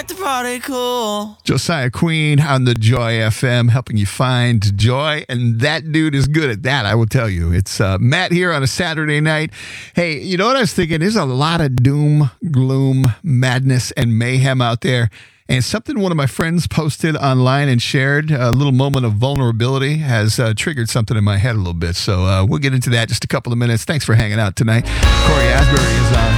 Get the party cool. Josiah Queen on the Joy FM, helping you find joy. And that dude is good at that, I will tell you. It's Matt here on a Saturday night. Hey, you know what I was thinking? There's a lot of doom, gloom, madness, and mayhem out there. And something one of my friends posted online and shared, a little moment of vulnerability, has triggered something in my head a little bit. So we'll get into that in just a couple of minutes. Thanks for hanging out tonight. Corey Asbury is on.